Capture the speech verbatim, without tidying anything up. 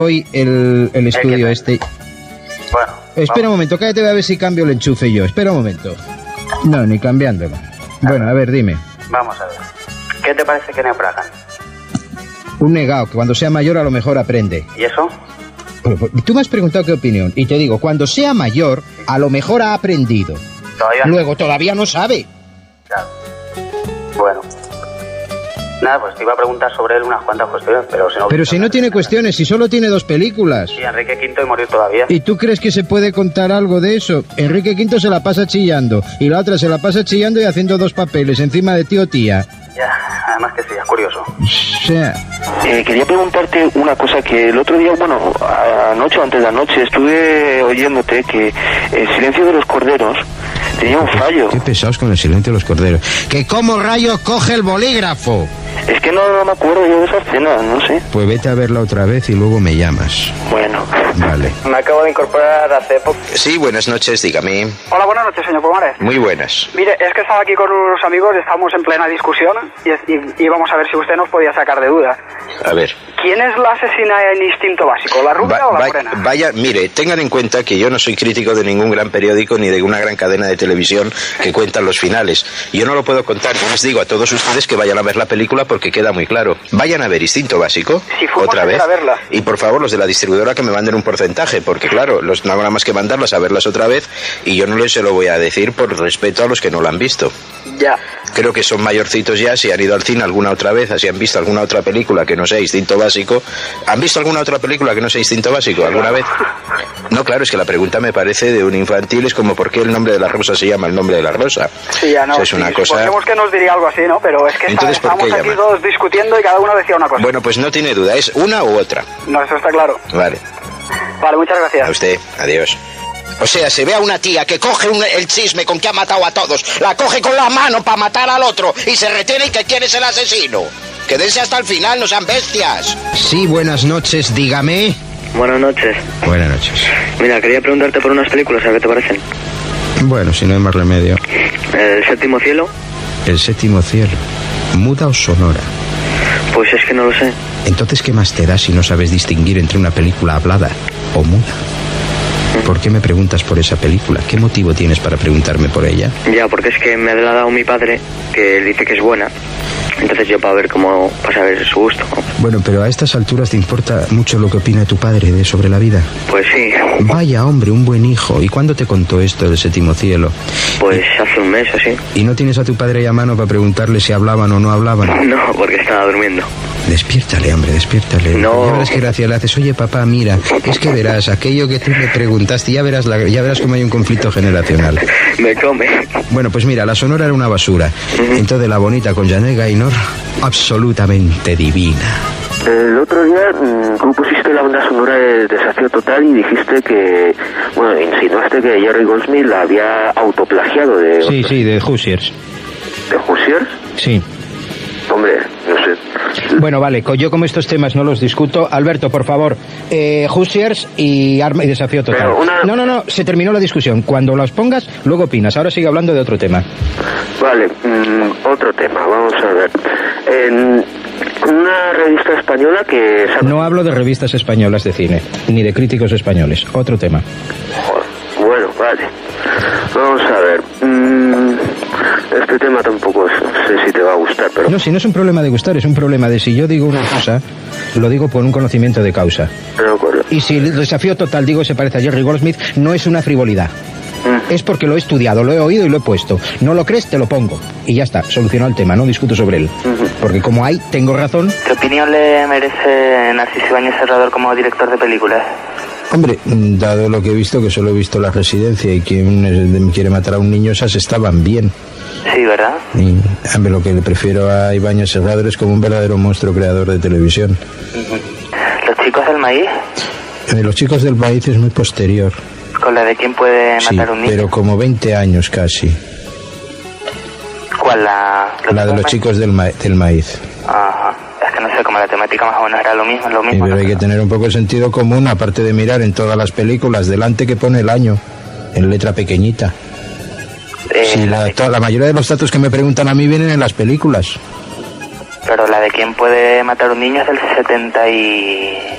hoy el, el estudio este. Bueno. Espera un momento, cállate, voy a ver si cambio el enchufe yo. Espera un momento. No, ni cambiándolo. Bueno, a ver, dime. Vamos a ver. ¿Qué te parece que Neopragan? Un negado, que cuando sea mayor a lo mejor aprende. ¿Y eso? Tú me has preguntado qué opinión, y te digo, cuando sea mayor, a lo mejor ha aprendido. Todavía. Luego, todavía no sabe. Claro. Bueno. Nada, pues te iba a preguntar sobre él unas cuantas cuestiones, pero si no... Pero si no tiene cuestiones, si solo tiene dos películas. Sí, Enrique Quinto y Morir todavía. ¿Y tú crees que se puede contar algo de eso? Enrique Quinto se la pasa chillando, y la otra se la pasa chillando y haciendo dos papeles encima de tío tía. Ya, además que sí, es curioso. O sea... Eh, quería preguntarte una cosa que el otro día, bueno, anoche o antes de anoche, estuve oyéndote que El silencio de los corderos tenía un fallo. Qué pesados con El silencio de los corderos. ¿Que cómo rayos coge el bolígrafo? Es que no, no me acuerdo yo de esa escena, no sé. Pues vete a verla otra vez y luego me llamas. Bueno. Vale. Me acabo de incorporar hace poco. Sí, buenas noches, dígame. Hola, buenas noches, señor Pomares. Muy buenas. Mire, es que estaba aquí con unos amigos, estábamos en plena discusión y, y, y vamos a ver si usted nos podía sacar de duda. A ver. ¿Quién es la asesina en Instinto Básico, la rubia Va, o la va, morena? Vaya, mire, tengan en cuenta que yo no soy crítico de ningún gran periódico ni de una gran cadena de televisión que cuentan los finales. Yo no lo puedo contar. Yo les digo a todos ustedes que vayan a ver la película porque queda muy claro. Vayan a ver Instinto Básico, si otra vez, a verla. Y por favor, los de la distribuidora que me manden un porcentaje, porque claro, los, no habrá más que mandarlas a verlas otra vez y yo no les se lo voy a decir por respeto a los que no la han visto. Ya. Creo que son mayorcitos ya, si han ido al cine alguna otra vez, si han visto alguna otra película que no sea Instinto Básico. ¿Han visto alguna otra película que no sea Instinto Básico alguna vez? No, claro, es que la pregunta me parece de un infantil, es como por qué el nombre de la rosa se llama el nombre de la rosa. Sí, ya no. O sea, es sí, una cosa... Suponemos que nos diría algo así, ¿no? Pero es que Entonces, está, ¿por qué estamos aquí llama? todos discutiendo y cada uno decía una cosa. Bueno, pues no tiene duda, ¿es una u otra? No, eso está claro. Vale. Vale, muchas gracias. A usted, adiós. O sea, se ve a una tía que coge un, el chisme con que ha matado a todos, la coge con la mano para matar al otro y se retiene y que quién es el asesino. Quédense hasta el final, no sean bestias. Sí, buenas noches, dígame. Buenas noches. Buenas noches. Mira, quería preguntarte por unas películas, a ver qué te parecen. Bueno, si no hay más remedio. El séptimo cielo. El séptimo cielo. ¿Muda o sonora? Pues es que no lo sé. Entonces, ¿qué más te da si no sabes distinguir entre una película hablada o muda? ¿Por qué me preguntas por esa película? ¿Qué motivo tienes para preguntarme por ella? Ya, porque es que me la ha dado mi padre, que él dice que es buena. Entonces yo para ver cómo, para saber su gusto. Bueno, pero a estas alturas te importa mucho lo que opina tu padre de sobre la vida. Pues sí. Vaya, hombre, un buen hijo. ¿Y cuándo te contó esto del séptimo cielo? Pues hace un mes o así. ¿Y no tienes a tu padre ahí a mano para preguntarle si hablaban o no hablaban? No, porque estaba durmiendo. Despiértale, hombre, despiértale. No. Ya verás qué gracia le haces. Oye, papá, mira, es que verás aquello que tú me preguntaste, ya verás, la, ya verás cómo hay un conflicto generacional. Me come. Bueno, pues mira, la sonora era una basura. Uh-huh. Entonces la bonita con Janet Gaynor, absolutamente divina. El otro día tú pusiste la banda sonora de Desafío Total y dijiste que, bueno, insinuaste que Jerry Goldsmith la había autoplagiado de... Sí, sí, de Hoosiers. ¿De Hoosiers? Sí. Hombre, no sé. Bueno, vale, yo como estos temas no los discuto. Alberto, por favor, eh, Hoosiers y Arma y Desafío Total. Una... No, no, no, se terminó la discusión. Cuando los pongas, luego opinas. Ahora sigue hablando de otro tema. Vale, mmm, otro tema, vamos a ver. En una revista española que... No hablo de revistas españolas de cine, ni de críticos españoles. Otro tema. Bueno, vale. Vamos a ver. Mm, este tema tampoco sé si te va a gustar, pero... No, si no es un problema de gustar, es un problema de si yo digo una cosa, lo digo por un conocimiento de causa. De acuerdo. Y si el Desafío Total digo se parece a Jerry Goldsmith, no es una frivolidad. Mm. Es porque lo he estudiado, lo he oído y lo he puesto. ¿No lo crees? Te lo pongo. Y ya está, solucionado el tema, no discuto sobre él. Uh-huh. Porque como hay, tengo razón. ¿Qué opinión le merece Narciso Ibáñez Serrador como director de películas? Hombre, dado lo que he visto, que solo he visto La Residencia y quien quiere matar a un niño, esas estaban bien. Sí, ¿verdad? Y, hombre, lo que le prefiero a Ibáñez Serrador es como un verdadero monstruo creador de televisión. Uh-huh. ¿Los chicos del maíz? De Los chicos del maíz es muy posterior. ¿Con la de quién puede matar sí, a un niño? Pero como veinte años casi. ¿Cuál? La, la de los chicos del, ma del maíz. Ajá. Es que no sé, como la temática más o menos era lo mismo, lo mismo. Sí, pero no hay sé. que tener un poco de sentido común, aparte de mirar en todas las películas delante que pone el año, en letra pequeñita. Eh, sí, la, la, toda, la mayoría de los datos que me preguntan a mí vienen en las películas. Pero la de quién puede matar a un niño es del setenta y...